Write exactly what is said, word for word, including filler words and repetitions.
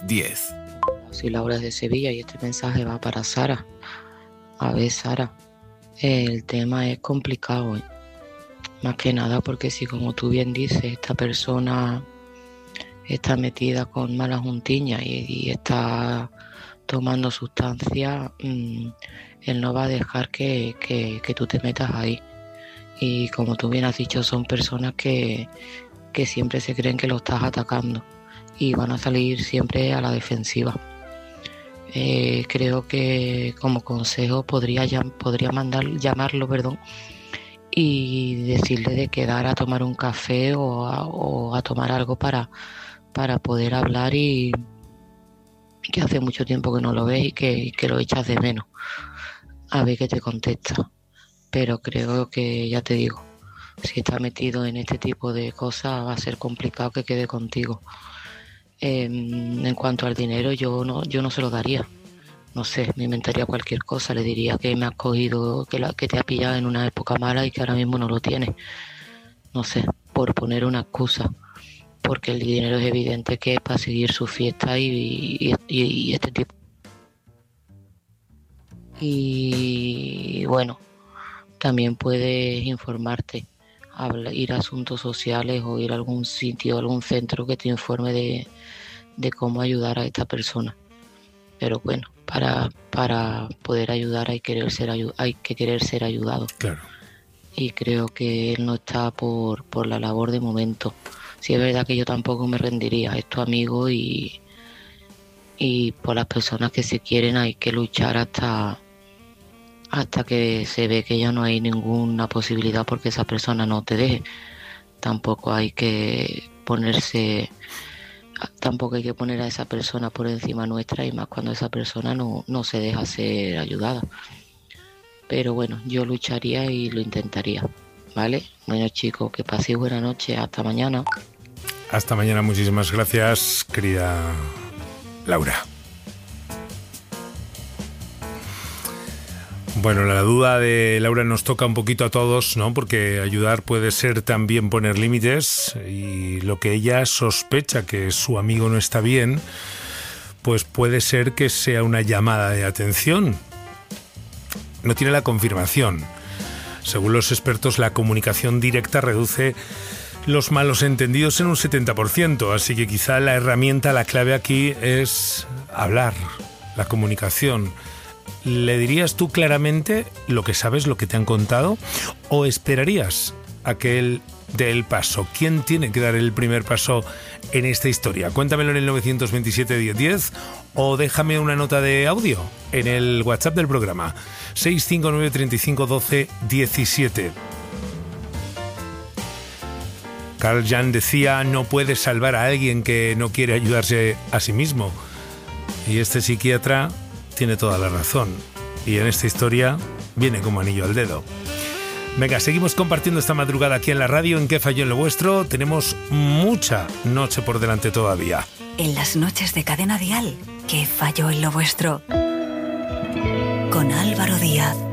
diez. Soy Laura de Sevilla y este mensaje va para Sara. A ver, Sara, el tema es complicado, ¿eh? Más que nada porque si, como tú bien dices, esta persona está metida con malas juntiñas y, y está tomando sustancias, mmm, él no va a dejar que, que, que tú te metas ahí. Y como tú bien has dicho, son personas que, que siempre se creen que lo estás atacando y van a salir siempre a la defensiva. Eh, creo que como consejo podría, llam- podría mandar, llamarlo, perdón, y decirle de quedar a tomar un café o a, o a tomar algo para, para poder hablar, y que hace mucho tiempo que no lo ves y que, y que lo echas de menos. A ver qué te contesta. Pero creo que, ya te digo, si está metido en este tipo de cosas va a ser complicado que quede contigo. Eh, en cuanto al dinero, yo no, yo no se lo daría. No sé, me inventaría cualquier cosa, le diría que me has cogido, que, la, que te ha pillado en una época mala y que ahora mismo no lo tienes. No sé, por poner una excusa, porque el dinero es evidente que es para seguir su fiesta y, y, y, y este tipo. Y bueno, también puedes informarte, habla, ir a asuntos sociales o ir a algún sitio, algún centro que te informe de, de cómo ayudar a esta persona. Pero bueno, para, para poder ayudar hay, querer ser, hay que querer ser ayudado. Claro. Y creo que él no está por, por la labor de momento. Sí, es verdad que yo tampoco me rendiría. Es tu amigo y, y por las personas que se quieren hay que luchar hasta, hasta que se ve que ya no hay ninguna posibilidad porque esa persona no te deje. Tampoco hay que ponerse... Tampoco hay que poner a esa persona por encima nuestra, y más cuando esa persona no, no se deja ser ayudada. Pero bueno, yo lucharía y lo intentaría, ¿vale? Bueno, chicos, que paséis buena noche. Hasta mañana. Hasta mañana. Muchísimas gracias, querida Laura. Bueno, la duda de Laura nos toca un poquito a todos, ¿no? Porque ayudar puede ser también poner límites, y lo que ella sospecha que su amigo no está bien, pues puede ser que sea una llamada de atención. No tiene la confirmación. Según los expertos, la comunicación directa reduce los malos entendidos en un setenta por ciento, así que quizá la herramienta, la clave aquí es hablar, la comunicación. ¿Le dirías tú claramente lo que sabes, lo que te han contado? ¿O esperarías a que él dé el paso? ¿Quién tiene que dar el primer paso en esta historia? Cuéntamelo en el nueve dos siete, diez diez o déjame una nota de audio en el WhatsApp del programa seis cinco nueve, treinta y cinco, doce, diecisiete. Carl Jung decía: no puedes salvar a alguien que no quiere ayudarse a sí mismo. Y este psiquiatra tiene toda la razón, y en esta historia viene como anillo al dedo. Venga, seguimos compartiendo esta madrugada aquí en la radio. ¿En qué falló en lo vuestro? Tenemos mucha noche por delante todavía. En las noches de Cadena Dial, ¿qué falló en lo vuestro? Con Álvaro Díaz.